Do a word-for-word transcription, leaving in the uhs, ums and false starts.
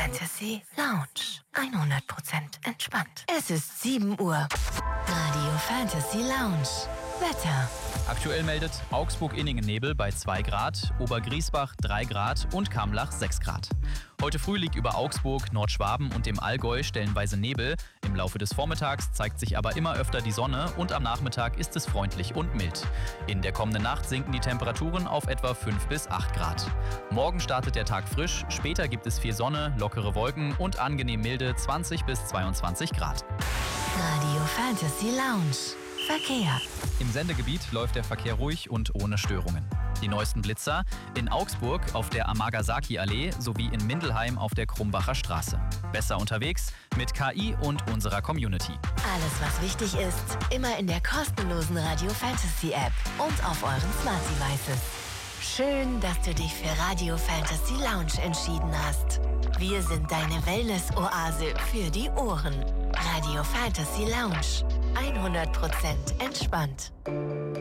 Fantasy Lounge. hundert Prozent entspannt. Es ist sieben Uhr. Radio Fantasy Lounge. Wetter. Aktuell meldet Augsburg-Inningen Nebel bei zwei Grad, Obergriesbach drei Grad und Kamlach sechs Grad. Heute früh liegt über Augsburg, Nordschwaben und dem Allgäu stellenweise Nebel. Im Laufe des Vormittags zeigt sich aber immer öfter die Sonne und am Nachmittag ist es freundlich und mild. In der kommenden Nacht sinken die Temperaturen auf etwa fünf bis acht Grad. Morgen startet der Tag frisch, später gibt es viel Sonne, lockere Wolken und angenehm milde zwanzig bis zweiundzwanzig Grad. Radio Fantasy Lounge. Verkehr. Im Sendegebiet läuft der Verkehr ruhig und ohne Störungen. Die neuesten Blitzer in Augsburg auf der Amagasaki-Allee sowie in Mindelheim auf der Krumbacher Straße. Besser unterwegs mit K I und unserer Community. Alles, was wichtig ist, immer in der kostenlosen Radio Fantasy App und auf euren Smart Devices. Schön, dass du dich für Radio Fantasy Lounge entschieden hast. Wir sind deine Wellness-Oase für die Ohren. Radio Fantasy Lounge. hundert Prozent entspannt.